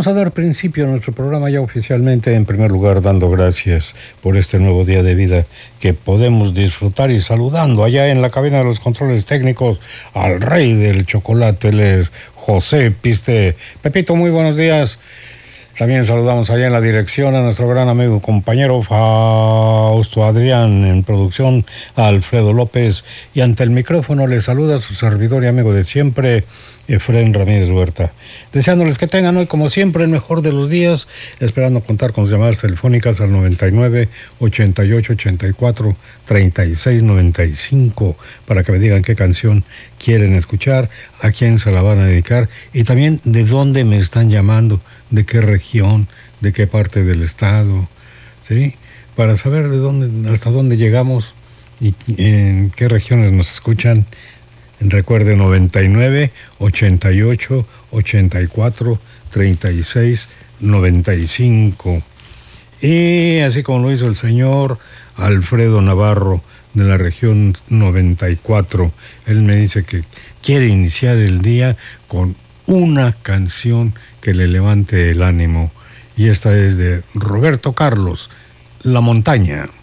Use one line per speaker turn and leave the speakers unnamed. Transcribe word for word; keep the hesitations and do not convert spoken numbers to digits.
vamos a dar principio a nuestro programa ya oficialmente, en primer lugar dando gracias por este nuevo día de vida que podemos disfrutar y saludando allá en la cabina de los controles técnicos al rey del chocolate, él es José Piste. Pepito, muy buenos días. También saludamos allá en la dirección a nuestro gran amigo y compañero Fausto Adrián, en producción a Alfredo López, y ante el micrófono le saluda su servidor y amigo de siempre, Efrén Ramírez Huerta. Deseándoles que tengan hoy, como siempre, el mejor de los días, esperando contar con sus llamadas telefónicas al noventa y nueve, ochenta y ocho, ochenta y cuatro, treinta y seis noventa y cinco para que me digan qué canción quieren escuchar, a quién se la van a dedicar y también de dónde me están llamando, de qué región, de qué parte del estado, ¿sí? Para saber de dónde, hasta dónde llegamos y en qué regiones nos escuchan. Recuerde noventa y nueve, ochenta y ocho, ochenta y cuatro, treinta y seis, noventa y cinco. Y así como lo hizo el señor Alfredo Navarro de la región noventa y cuatro, él me dice que quiere iniciar el día con una canción que le levante el ánimo. Y esta es de Roberto Carlos, La Montaña.